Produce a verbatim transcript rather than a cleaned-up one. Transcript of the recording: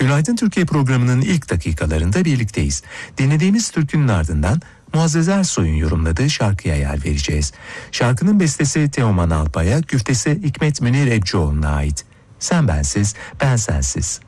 Günaydın Türkiye programının ilk dakikalarında birlikteyiz. Dinlediğimiz türkünün ardından Muazzez Ersoy'un yorumladığı şarkıya yer vereceğiz. Şarkının bestesi Teoman Alpay'a, güftesi Hikmet Münir Ebcioğlu'na ait. Sen bensiz, ben sensiz.